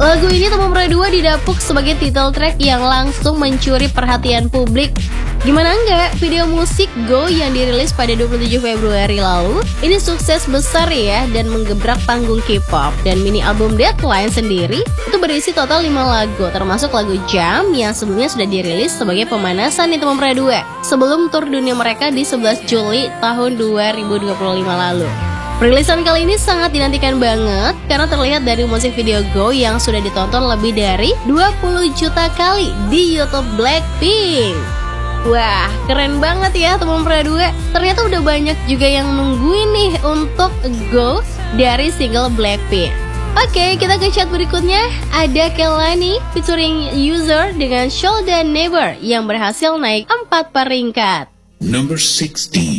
Lagu ini Teman Pera 2 didapuk sebagai title track yang langsung mencuri perhatian publik. Gimana enggak, video musik Go yang dirilis pada 27 Februari lalu ini sukses besar ya dan menggebrak panggung K-pop. Dan mini album Deadline sendiri itu berisi total 5 lagu, termasuk lagu Jam yang sebelumnya sudah dirilis sebagai pemanasan di Teman Pera 2 sebelum tur dunia mereka di 11 Juli tahun 2025 lalu. Perilisan kali ini sangat dinantikan banget karena terlihat dari musik video Go yang sudah ditonton lebih dari 20 juta kali di YouTube Blackpink. Wah, keren banget ya Teman Pera 2. Ternyata udah banyak juga yang nungguin nih untuk Go dari single Blackpink. Oke, kita ke chat berikutnya. Ada Kelani featuring User dengan Shoulda Never yang berhasil naik 4 peringkat. Number 16.